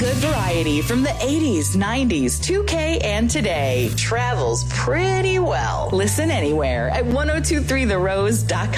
good variety from the 80s, 90s, 2K, and today. Travels pretty well. Listen anywhere at 1023therose.com.